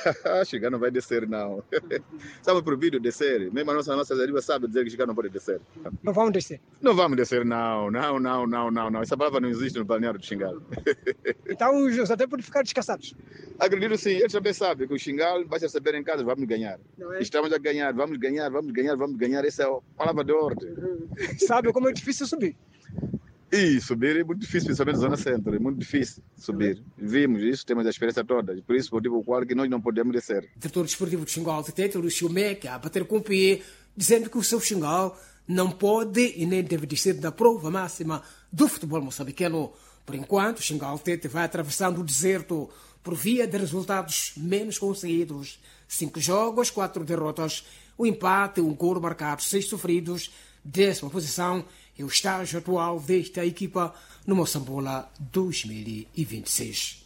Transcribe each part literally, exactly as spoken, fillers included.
Xingal não vai descer, não. Estava proibido descer. Mesmo a nossa, a nossa língua sabe dizer que Xingal não pode descer. Não vamos descer. Não vamos descer, não. Não, não, não, não, não. Essa palavra não existe no balneário de Xingal. Então os até podem ficar descansados. Acredito sim. Eles também sabem que o Xingal vai se saber em casa, vamos ganhar. Não é? Estamos a ganhar, vamos ganhar, vamos ganhar, vamos ganhar. Essa é a palavra de ordem. Sabe como é difícil subir? E subir é muito difícil, principalmente na zona centro, é muito difícil subir. Vimos isso, temos a experiência toda, por isso, por motivo qual que nós não podemos descer. O diretor desportivo de Xingal, Tete Lúcio Meca, a bater com o pé, dizendo que o seu Xingal não pode e nem deve descer da prova máxima do futebol moçambicano. Por enquanto, o Xingal Tete vai atravessando o deserto por via de resultados menos conseguidos. Cinco jogos, quatro derrotas, um empate, um golo marcado, seis sofridos, décima posição é o estágio atual desta equipa no Moçambola dois mil e vinte e seis.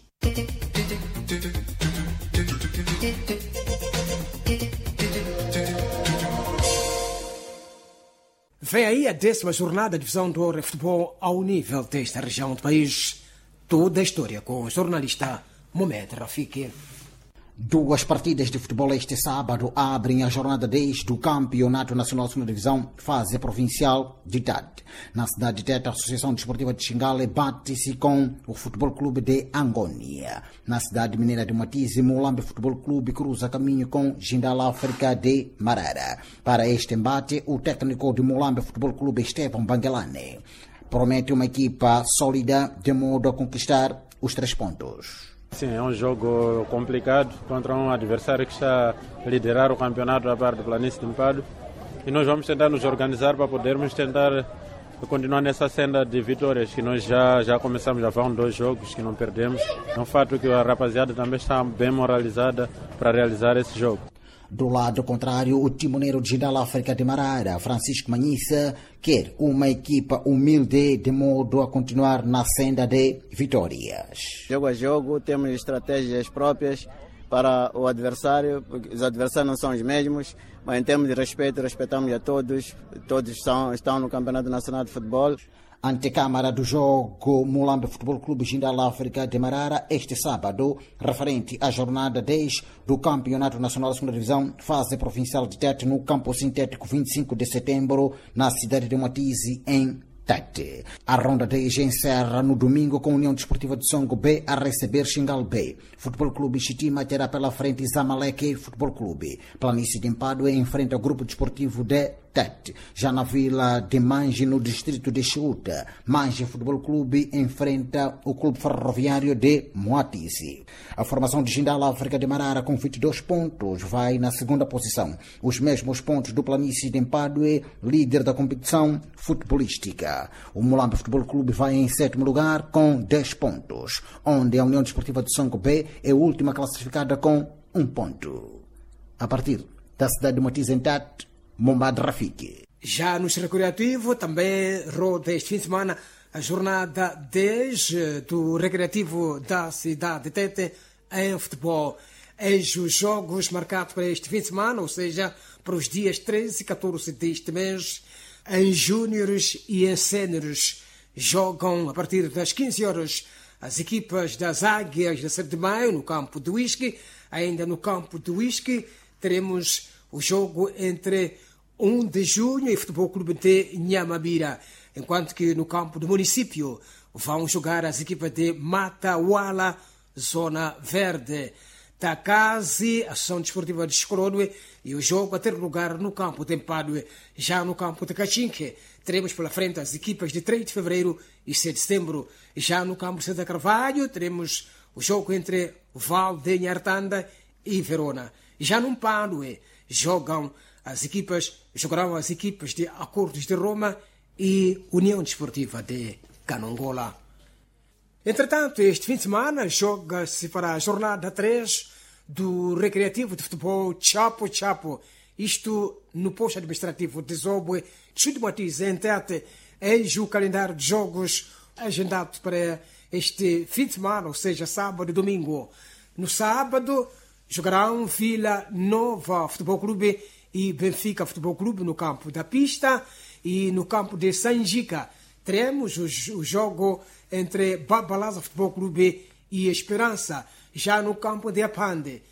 Vem aí a décima jornada da divisão do Ouro Futebol ao nível desta região do país. Toda a história com o jornalista Mohamed Rafiki. Duas partidas de futebol este sábado abrem a jornada dez do Campeonato Nacional de Segunda Divisão, fase provincial de Tete. Na cidade de Tete, a Associação Desportiva de Xingale bate-se com o Futebol Clube de Angônia. Na cidade mineira de Matize, Mulambe Futebol Clube cruza caminho com Jindal África de Marara. Para este embate, o técnico de Mulambe Futebol Clube, Esteban Bangelane, promete uma equipa sólida de modo a conquistar os três pontos. Sim, é um jogo complicado contra um adversário que está a liderar o campeonato da parte do Planície de Mpado. E nós vamos tentar nos organizar para podermos tentar continuar nessa senda de vitórias, que nós já, já começamos, já vão dois jogos que não perdemos. É um fato que a rapaziada também está bem moralizada para realizar esse jogo. Do lado contrário, o timoneiro de Jindal África de Marara, Francisco Manhissa, quer uma equipa humilde de modo a continuar na senda de vitórias. Jogo a jogo, temos estratégias próprias para o adversário, porque os adversários não são os mesmos, mas em termos de respeito, respeitamos a todos, todos são, estão no Campeonato Nacional de Futebol. Antecâmara do jogo Mulambe Futebol Clube Jindal África de Marara este sábado, referente à jornada dez do Campeonato Nacional da Segunda Divisão, fase provincial de Tete, no campo sintético vinte e cinco de setembro, na cidade de Matize, em Tete. A ronda dez encerra no domingo com a União Desportiva de Songo B a receber Xingal B. Futebol Clube Chitima terá pela frente Zamalek Futebol Clube. Planície de Mpado enfrenta o Grupo Desportivo de Tete. Já na Vila de Mange, no distrito de Xuta, Mange Futebol Clube enfrenta o Clube Ferroviário de Moatize. A formação de Jindal África de Marara, com vinte e dois pontos, vai na segunda posição. Os mesmos pontos do Planície de Mpado, líder da competição futebolística. O Mulambe Futebol Clube vai em sétimo lugar com dez pontos, onde a União Desportiva de Songo B é a última classificada com um ponto. A partir da cidade de Moatize, em Tete, Mohamed Rafiki. Já no recreativo, também roda este fim de semana a jornada dez do Recreativo da cidade de Tete em futebol. Eis os jogos marcados para este fim de semana, ou seja, para os dias treze e catorze deste mês. Em júniores e em séniores jogam a partir das quinze horas as equipas das Águias da sete de Maio no campo do Uísque. Ainda no campo do Uísque teremos o jogo entre um de junho e Futebol Clube de Nhambira, enquanto que no campo do município vão jogar as equipas de Matauala, Zona Verde, Takazi, Ação Desportiva de Escorodwe, e o jogo a ter lugar no campo de Mpadue. Já no campo de Cachinque, teremos pela frente as equipas de três de fevereiro e sete de setembro. Já no campo de Santa Carvalho, teremos o jogo entre Val de Nhartanda e Verona. Já no Mpadue, jogam as equipas, jogarão as equipas de Acordos de Roma e União Desportiva de Canongola. Entretanto, este fim de semana joga-se para a jornada três do Recreativo de Futebol Chapo Chapo, isto no posto administrativo de Zobwe, de Moatize, em Tete. Eis o calendário de jogos agendado para este fim de semana, ou seja, sábado e domingo. No sábado, jogarão Vila Nova Futebol Clube e Benfica Futebol Clube no campo da pista, e no campo de Sanjica teremos o, o jogo entre Babalaza Futebol Clube e Esperança. Já no campo de Apande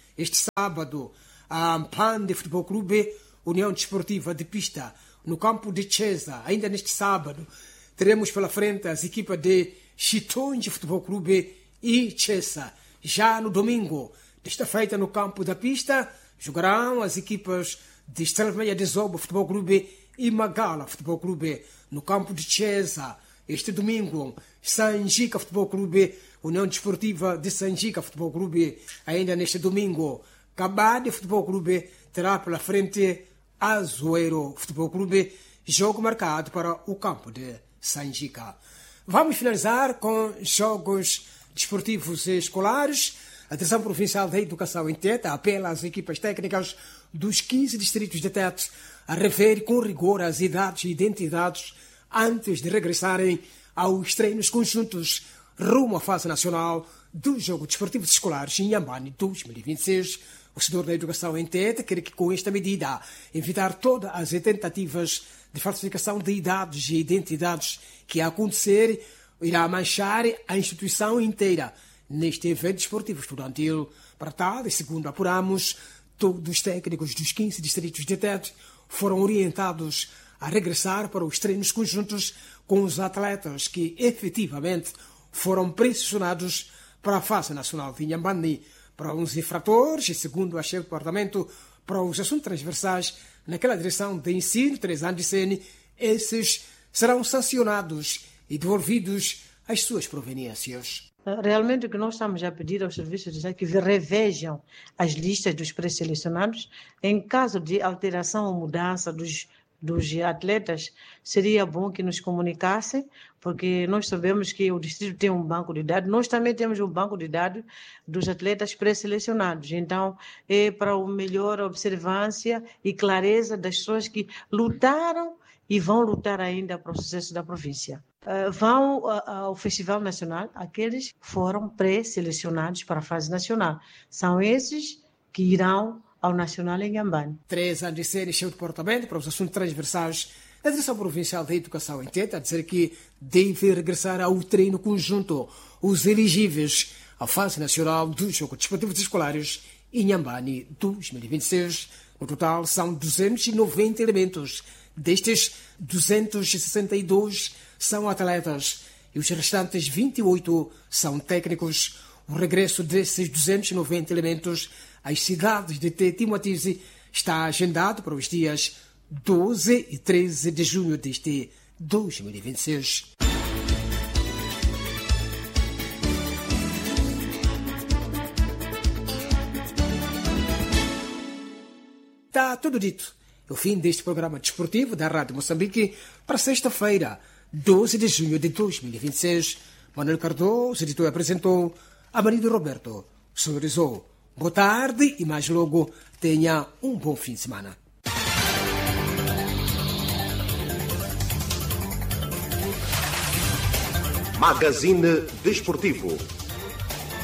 este sábado, a Mpande Futebol Clube, União Desportiva de Pista, no campo de Chesa. Ainda neste sábado, teremos pela frente as equipas de Chitonji Futebol Clube e Chesa. Já no domingo, desta feita no campo da pista, jogarão as equipas de Estrela Vermelha de Zobo Futebol Clube e Magala Futebol Clube no campo de Chesa. Este domingo, Sanjica Futebol Clube, União Desportiva de Sanjica Futebol Clube. Ainda neste domingo, Cabade Futebol Clube terá pela frente Azueiro Futebol Clube, jogo marcado para o campo de Sanjica. Vamos finalizar com jogos desportivos escolares. A Direção Provincial da Educação em Tete apela às equipas técnicas dos quinze distritos de Tete a rever com rigor as idades e identidades antes de regressarem aos treinos conjuntos rumo à fase nacional dos Jogos Desportivos Escolares em Inhambane dois mil e vinte e seis. O setor da educação em Tete quer que, com esta medida, evitar todas as tentativas de falsificação de idades e identidades que a acontecer irá manchar a instituição inteira neste evento desportivo estudantil. Para tal, e segundo apuramos, todos os técnicos dos quinze distritos de Tete foram orientados a regressar para os treinos conjuntos com os atletas que efetivamente foram pressionados para a fase nacional de Inhambane. Para os infratores, e segundo a chefe do departamento para os assuntos transversais naquela direção de ensino, Teresa Andicene, esses serão sancionados e devolvidos às suas proveniências. Realmente o que nós estamos a pedir aos serviços de saúde é que revejam as listas dos pré-selecionados. Em caso de alteração ou mudança dos, dos atletas, seria bom que nos comunicassem, porque nós sabemos que o distrito tem um banco de dados, nós também temos um banco de dados dos atletas pré-selecionados. Então, é para uma melhor observância e clareza das pessoas que lutaram e vão lutar ainda para o sucesso da província. Uh, vão uh, ao Festival Nacional aqueles que foram pré-selecionados para a fase nacional. São esses que irão ao Nacional em Inhambane. Teresa Andicene, chefe do departamento para os assuntos transversais da Direção Provincial da Educação em Tete, a dizer que deve regressar ao treino conjunto os elegíveis à fase nacional dos Jogos Desportivos Escolares em Inhambane dois mil e vinte e seis. No total, são duzentos e noventa elementos. Destes, duzentos e sessenta e dois são atletas e os restantes vinte e oito são técnicos. O regresso desses duzentos e noventa elementos às cidades de Tete e Moatize está agendado para os dias doze e treze de junho deste dois mil e vinte e seis. Está tudo dito. É o fim deste programa desportivo da Rádio Moçambique para sexta-feira, doze de junho de dois mil e vinte e seis. Manuel Cardoso, editor, apresentou. Amarido Roberto sonorizou. Boa tarde e mais logo tenha um bom fim de semana. Magazine Desportivo.